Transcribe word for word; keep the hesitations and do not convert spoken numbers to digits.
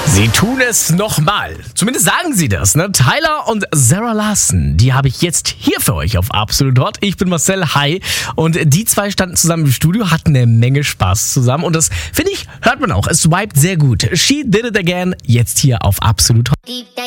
Sie tun es nochmal. Zumindest sagen sie das, ne? Tyler und Zara Larsson, die habe ich jetzt hier für euch auf Absolut Hot. Ich bin Marcel, hi. Und die zwei standen zusammen im Studio, hatten eine Menge Spaß zusammen. Und das, finde ich, hört man auch. Es swiped sehr gut. She Did It Again, jetzt hier auf Absolut Hot.